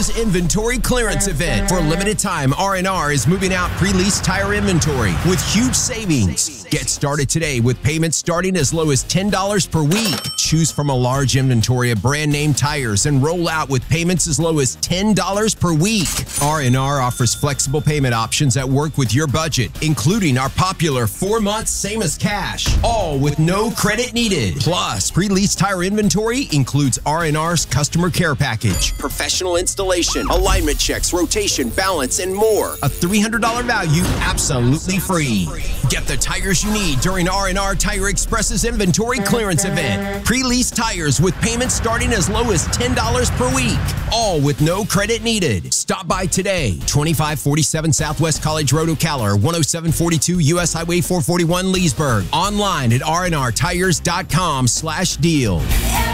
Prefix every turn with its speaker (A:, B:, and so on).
A: Expresses inventory clearance event. For a limited time, R&R is moving out pre-leased tire inventory with huge savings. Get started today with payments starting as low as $10 per week. Choose from a large inventory of brand name tires and roll out with payments as low as $10 per week. R&R offers flexible payment options that work with your budget, including our popular 4 months same as cash, all with no credit needed. Plus, pre-leased tire inventory includes R&R's customer care package, professional installation, alignment checks, rotation, balance, and more. A $300 value absolutely free. Get the tires you need during R&R Tire Express's inventory clearance event. Pre-leased tires with payments starting as low as $10 per week, all with no credit needed. Stop by today, 2547 Southwest College Road, Ocala, 10742 U.S. Highway 441, Leesburg. Online at rnrtires.com/deal.